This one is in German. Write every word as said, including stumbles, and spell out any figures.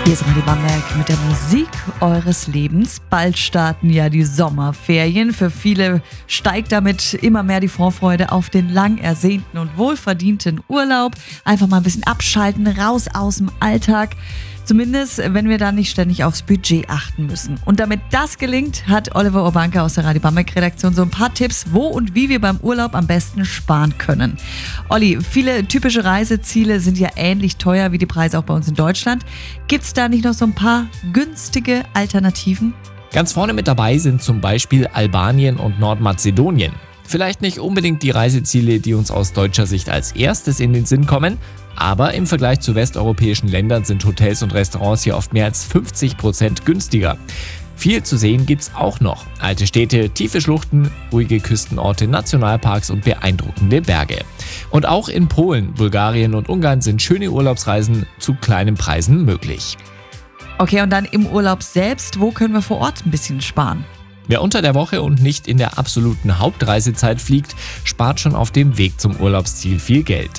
Hier ist Radio Bamberg mit der Musik eures Lebens. Bald starten ja die Sommerferien. Für viele steigt damit immer mehr die Vorfreude auf den lang ersehnten und wohlverdienten Urlaub. Einfach mal ein bisschen abschalten, raus aus dem Alltag. Zumindest, wenn wir da nicht ständig aufs Budget achten müssen. Und damit das gelingt, hat Oliver Urbanke aus der Radio Bamberg-Redaktion so ein paar Tipps, wo und wie wir beim Urlaub am besten sparen können. Olli, viele typische Reiseziele sind ja ähnlich teuer wie die Preise auch bei uns in Deutschland. Gibt es da nicht noch so ein paar günstige Alternativen? Ganz vorne mit dabei sind zum Beispiel Albanien und Nordmazedonien. Vielleicht nicht unbedingt die Reiseziele, die uns aus deutscher Sicht als erstes in den Sinn kommen, aber im Vergleich zu westeuropäischen Ländern sind Hotels und Restaurants hier oft mehr als fünfzig Prozent günstiger. Viel zu sehen gibt's auch noch. Alte Städte, tiefe Schluchten, ruhige Küstenorte, Nationalparks und beeindruckende Berge. Und auch in Polen, Bulgarien und Ungarn sind schöne Urlaubsreisen zu kleinen Preisen möglich. Okay, und dann im Urlaub selbst, wo können wir vor Ort ein bisschen sparen? Wer unter der Woche und nicht in der absoluten Hauptreisezeit fliegt, spart schon auf dem Weg zum Urlaubsziel viel Geld.